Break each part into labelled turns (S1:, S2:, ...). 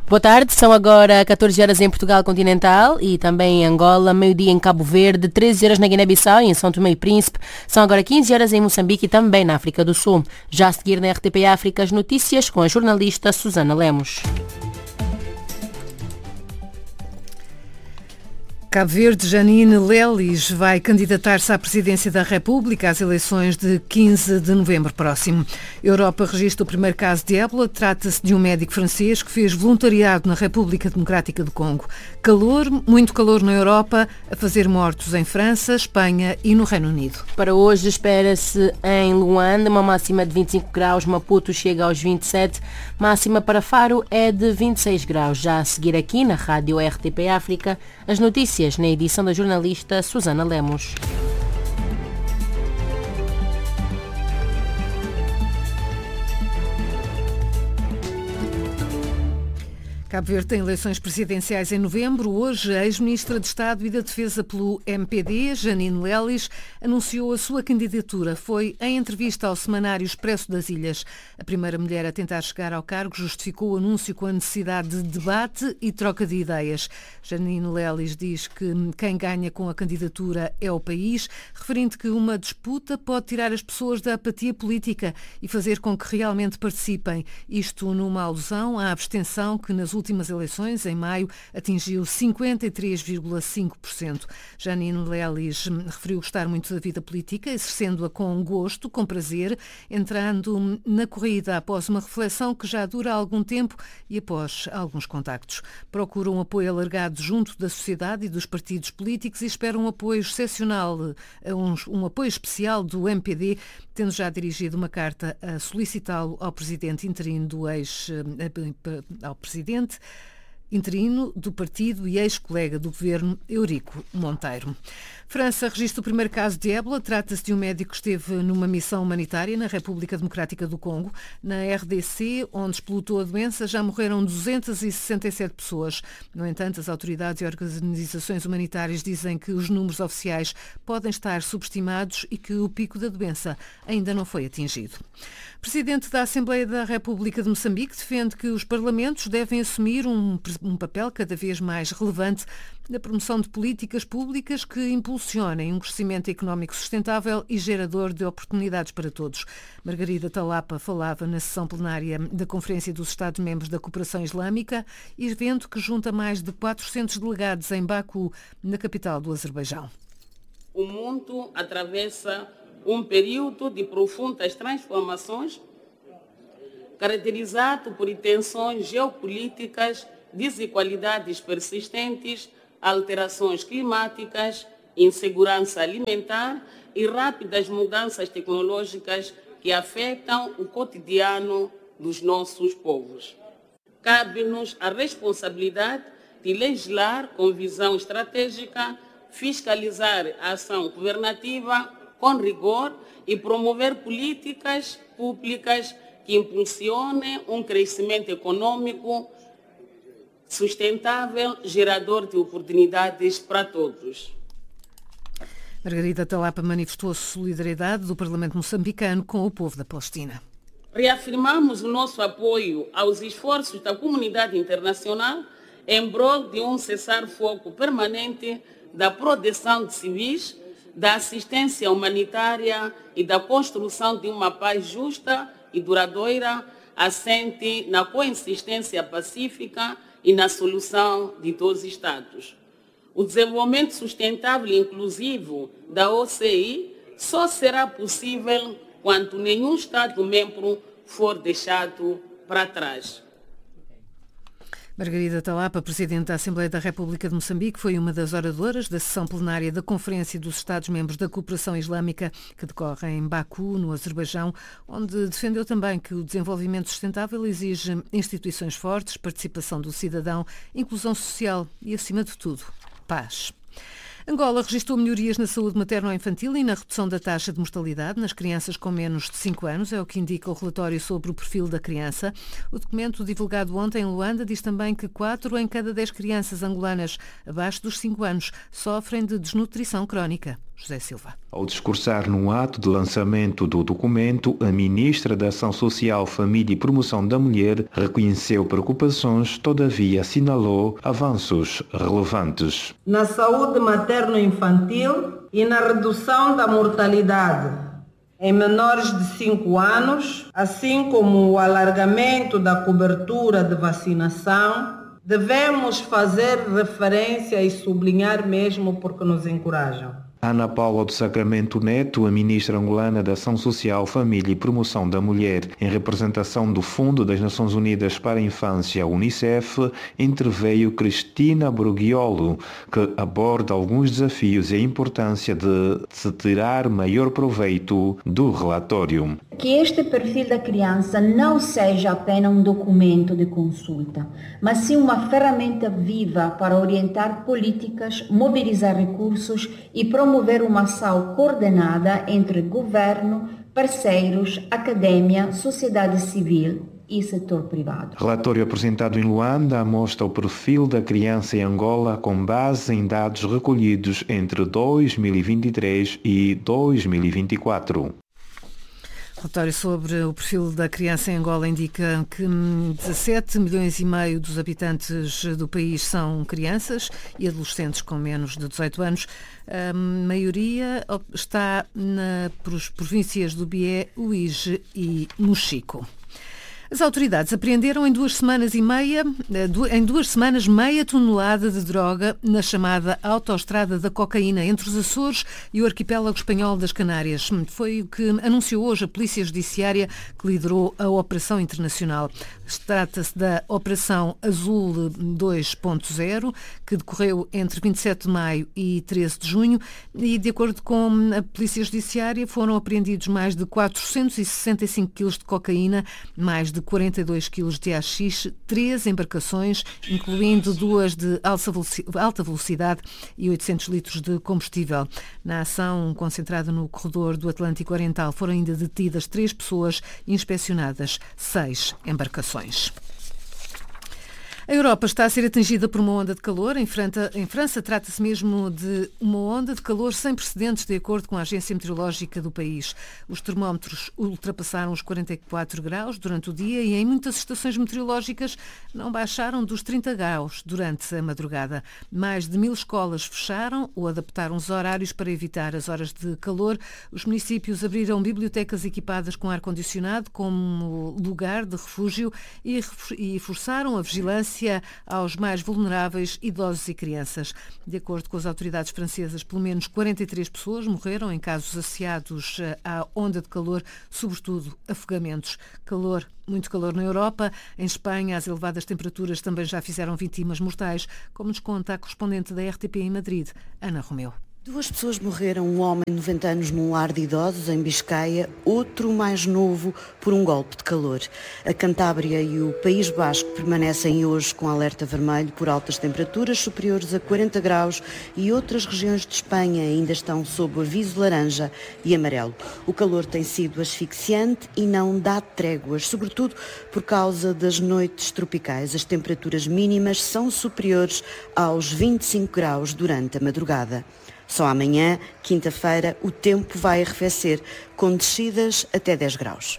S1: Boa tarde, são agora 14 horas em Portugal continental e também em Angola, meio-dia em Cabo Verde, 13 horas na Guiné-Bissau e em São Tomé e Príncipe. São agora 15 horas em Moçambique e também na África do Sul. Já a seguir na RTP África as notícias com a jornalista Susana Lemos.
S2: Cabo Verde, Janine Lelis vai candidatar-se à presidência da República às eleições de 15 de novembro próximo. Europa registra o primeiro caso de ébola. Trata-se de um médico francês que fez voluntariado na República Democrática do Congo. Calor, muito calor na Europa, a fazer mortos em França, Espanha e no Reino Unido.
S1: Para hoje espera-se em Luanda uma máxima de 25 graus, Maputo chega aos 27, máxima para Faro é de 26 graus. Já a seguir aqui na Rádio RTP África, as notícias na edição da jornalista Susana Lemos.
S2: Cabo Verde tem eleições presidenciais em novembro. Hoje, a ex-ministra de Estado e da Defesa pelo MPD, Janine Lelis, anunciou a sua candidatura. Foi em entrevista ao semanário Expresso das Ilhas. A primeira mulher a tentar chegar ao cargo justificou o anúncio com a necessidade de debate e troca de ideias. Janine Lelis diz que quem ganha com a candidatura é o país, referindo que uma disputa pode tirar as pessoas da apatia política e fazer com que realmente participem. Isto numa alusão à abstenção que nas últimas eleições, em maio, atingiu 53,5%. Janine Lelis referiu gostar muito da vida política, exercendo-a com gosto, com prazer, entrando na corrida após uma reflexão que já dura algum tempo e após alguns contactos. Procura um apoio alargado junto da sociedade e dos partidos políticos e espera um apoio excepcional, um apoio especial do MPD, tendo já dirigido uma carta a solicitá-lo ao presidente interino ao presidente interino do partido e ex-colega do governo, Eurico Monteiro. França registra o primeiro caso de ébola. Trata-se de um médico que esteve numa missão humanitária na República Democrática do Congo. Na RDC, onde explotou a doença, já morreram 267 pessoas. No entanto, as autoridades e organizações humanitárias dizem que os números oficiais podem estar subestimados e que o pico da doença ainda não foi atingido. O presidente da Assembleia da República de Moçambique defende que os parlamentos devem assumir um papel cada vez mais relevante na promoção de políticas públicas que impulsionem um crescimento económico sustentável e gerador de oportunidades para todos. Margarida Talapa falava na sessão plenária da Conferência dos Estados-Membros da Cooperação Islâmica, evento que junta mais de 400 delegados em Baku, na capital do Azerbaijão.
S3: O mundo atravessa um período de profundas transformações, caracterizado por tensões geopolíticas, desigualdades persistentes, alterações climáticas, insegurança alimentar e rápidas mudanças tecnológicas que afetam o cotidiano dos nossos povos. Cabe-nos a responsabilidade de legislar com visão estratégica, fiscalizar a ação governativa com rigor e promover políticas públicas que impulsionem um crescimento econômico sustentável, gerador de oportunidades para todos.
S2: Margarida Talapa manifestou a solidariedade do Parlamento moçambicano com o povo da Palestina.
S3: Reafirmamos o nosso apoio aos esforços da comunidade internacional em prol de um cessar-fogo permanente, da proteção de civis, da assistência humanitária e da construção de uma paz justa e duradoura, assente na coexistência pacífica e na solução de dois Estados. O desenvolvimento sustentável e inclusivo da OCI só será possível quando nenhum Estado-membro for deixado para trás.
S2: Margarida Talapa, Presidente da Assembleia da República de Moçambique, foi uma das oradoras da sessão plenária da Conferência dos Estados-Membros da Cooperação Islâmica, que decorre em Baku, no Azerbaijão, onde defendeu também que o desenvolvimento sustentável exige instituições fortes, participação do cidadão, inclusão social e, acima de tudo, paz. Angola registrou melhorias na saúde materno-infantil e na redução da taxa de mortalidade nas crianças com menos de 5 anos, é o que indica o relatório sobre o perfil da criança. O documento divulgado ontem em Luanda diz também que 4 em cada 10 crianças angolanas abaixo dos 5 anos sofrem de desnutrição crónica. José Silva.
S4: Ao discursar no ato de lançamento do documento, a Ministra da Ação Social, Família e Promoção da Mulher reconheceu preocupações, todavia assinalou avanços relevantes.
S5: Na saúde materno-infantil e na redução da mortalidade em menores de 5 anos, assim como o alargamento da cobertura de vacinação, devemos fazer referência e sublinhar mesmo porque nos encorajam.
S4: Ana Paula do Sacramento Neto, a ministra angolana da Ação Social, Família e Promoção da Mulher, em representação do Fundo das Nações Unidas para a Infância, UNICEF, interveio Cristina Bruguiolo, que aborda alguns desafios e a importância de se tirar maior proveito do relatório.
S6: Que este perfil da criança não seja apenas um documento de consulta, mas sim uma ferramenta viva para orientar políticas, mobilizar recursos e promover uma ação coordenada entre governo, parceiros, academia, sociedade civil e setor privado.
S4: Relatório apresentado em Luanda mostra o perfil da criança em Angola com base em dados recolhidos entre 2023 e 2024.
S2: O relatório sobre o perfil da criança em Angola indica que 17 milhões e meio dos habitantes do país são crianças e adolescentes com menos de 18 anos. A maioria está nas províncias do Bié, Uíge e Mochico. As autoridades apreenderam em 2 semanas meia tonelada de droga na chamada autoestrada da cocaína entre os Açores e o arquipélago espanhol das Canárias. Foi o que anunciou hoje a Polícia Judiciária que liderou a operação internacional. Trata-se da Operação Azul 2.0, que decorreu entre 27 de maio e 13 de junho e, de acordo com a Polícia Judiciária, foram apreendidos mais de 465 quilos de cocaína, mais de 42 quilos de haxixe, 3 embarcações, incluindo 2 de alta velocidade e 800 litros de combustível. Na ação concentrada no corredor do Atlântico Oriental foram ainda detidas 3 pessoas e inspecionadas 6 embarcações. A Europa está a ser atingida por uma onda de calor. Em França, trata-se mesmo de uma onda de calor sem precedentes, de acordo com a Agência Meteorológica do país. Os termómetros ultrapassaram os 44 graus durante o dia e em muitas estações meteorológicas não baixaram dos 30 graus durante a madrugada. Mais de 1000 escolas fecharam ou adaptaram os horários para evitar as horas de calor. Os municípios abriram bibliotecas equipadas com ar-condicionado como lugar de refúgio e forçaram a vigilância aos mais vulneráveis, idosos e crianças. De acordo com as autoridades francesas, pelo menos 43 pessoas morreram em casos associados à onda de calor, sobretudo afogamentos. Muito calor na Europa. Em Espanha, as elevadas temperaturas também já fizeram vítimas mortais, como nos conta a correspondente da RTP em Madrid, Ana Romeu.
S7: 2 pessoas morreram, um homem de 90 anos num lar de idosos em Biscaia, outro mais novo por um golpe de calor. A Cantábria e o País Basco permanecem hoje com alerta vermelho por altas temperaturas superiores a 40 graus e outras regiões de Espanha ainda estão sob o aviso laranja e amarelo. O calor tem sido asfixiante e não dá tréguas, sobretudo por causa das noites tropicais. As temperaturas mínimas são superiores aos 25 graus durante a madrugada. Só amanhã, quinta-feira, o tempo vai arrefecer, com descidas até 10 graus.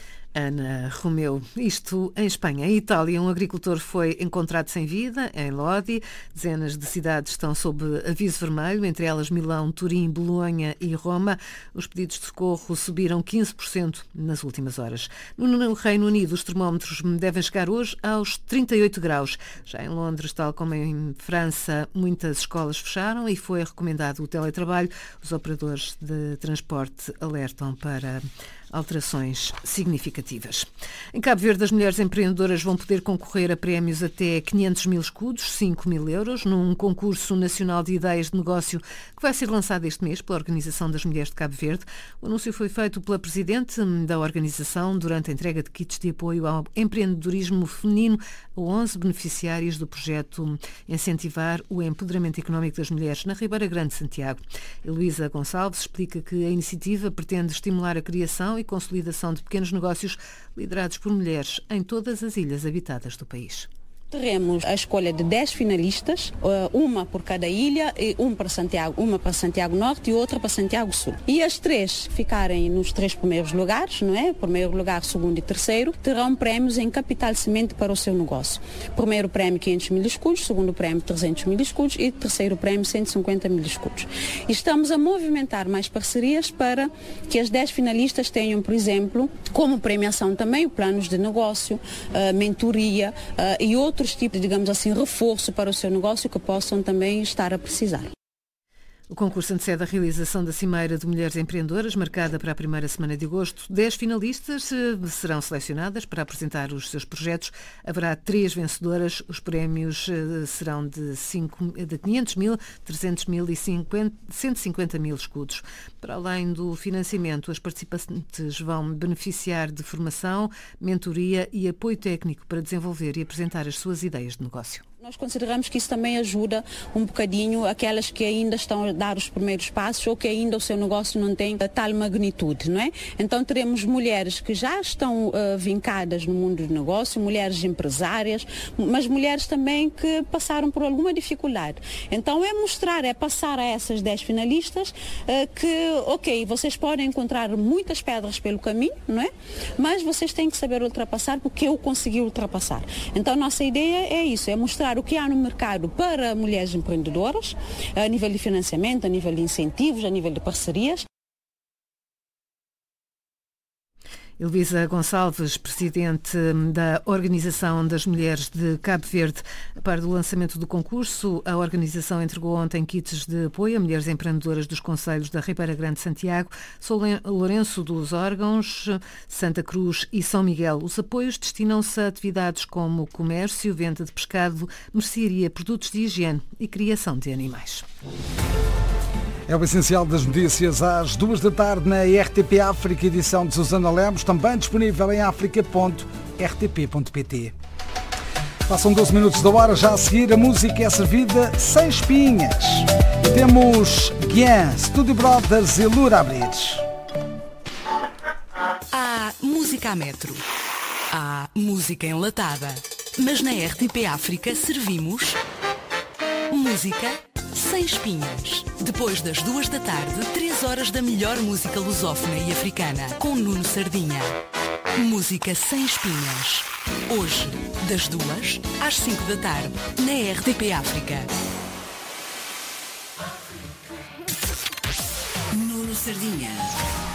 S2: Ana Romeu. Isto em Espanha. Em Itália, um agricultor foi encontrado sem vida, em Lodi. Dezenas de cidades estão sob aviso vermelho, entre elas Milão, Turim, Bolonha e Roma. Os pedidos de socorro subiram 15% nas últimas horas. No Reino Unido, os termómetros devem chegar hoje aos 38 graus. Já em Londres, tal como em França, muitas escolas fecharam e foi recomendado o teletrabalho. Os operadores de transporte alertam para alterações significativas. Em Cabo Verde, as mulheres empreendedoras vão poder concorrer a prémios até 500 mil escudos, 5 mil euros, num concurso nacional de ideias de negócio que vai ser lançado este mês pela Organização das Mulheres de Cabo Verde. O anúncio foi feito pela presidente da organização durante a entrega de kits de apoio ao empreendedorismo feminino a 11 beneficiários do projeto Incentivar o Empoderamento Económico das Mulheres na Ribeira Grande de Santiago. Heloísa Gonçalves explica que a iniciativa pretende estimular a criação e consolidação de pequenos negócios liderados por mulheres em todas as ilhas habitadas do país.
S8: Teremos a escolha de 10 finalistas, uma por cada ilha, uma para Santiago Norte e outra para Santiago Sul. E as 3 ficarem nos 3 primeiros lugares, não é? Primeiro lugar, segundo e terceiro, terão prémios em capital semente para o seu negócio. Primeiro prémio 500 mil escudos, segundo prémio 300 mil escudos e terceiro prémio 150 mil escudos. E estamos a movimentar mais parcerias para que as 10 finalistas tenham, por exemplo, como premiação também planos de negócio, mentoria e outros tipos, digamos assim, reforço para o seu negócio que possam também estar a precisar.
S2: O concurso antecede a realização da Cimeira de Mulheres Empreendedoras, marcada para a primeira semana de agosto. 10 finalistas serão selecionadas para apresentar os seus projetos. Haverá 3 vencedoras. Os prémios serão de 500 mil, 300 mil e 150 mil escudos. Para além do financiamento, as participantes vão beneficiar de formação, mentoria e apoio técnico para desenvolver e apresentar as suas ideias de negócio.
S8: Nós consideramos que isso também ajuda um bocadinho aquelas que ainda estão a dar os primeiros passos ou que ainda o seu negócio não tem tal magnitude, não é? Então teremos mulheres que já estão vincadas no mundo do negócio, mulheres empresárias, mas mulheres também que passaram por alguma dificuldade. Então é passar a essas 10 finalistas que, vocês podem encontrar muitas pedras pelo caminho, não é? Mas vocês têm que saber ultrapassar porque eu consegui ultrapassar. Então nossa ideia é isso, é mostrar o que há no mercado para mulheres empreendedoras, a nível de financiamento, a nível de incentivos, a nível de parcerias.
S2: Elvisa Gonçalves, presidente da Organização das Mulheres de Cabo Verde. A par do lançamento do concurso, a organização entregou ontem kits de apoio a mulheres empreendedoras dos concelhos da Ribeira Grande de Santiago, São Lourenço dos Órgãos, Santa Cruz e São Miguel. Os apoios destinam-se a atividades como comércio, venda de pescado, mercearia, produtos de higiene e criação de animais.
S9: É o essencial das notícias às 2 da tarde na RTP África, edição de Susana Lemos, também disponível em africa.rtp.pt. Passam 12 minutos da hora, já a seguir a música é servida sem espinhas. E temos Guian, Studio Brothers e Lura Bridge.
S10: Há música a metro, há música enlatada, mas na RTP África servimos música sem espinhas. Depois das 2 da tarde, 3 horas da melhor música lusófona e africana, com Nuno Sardinha. Música sem espinhas. Hoje, das 2 às 5 da tarde, na RTP África. Nuno Sardinha.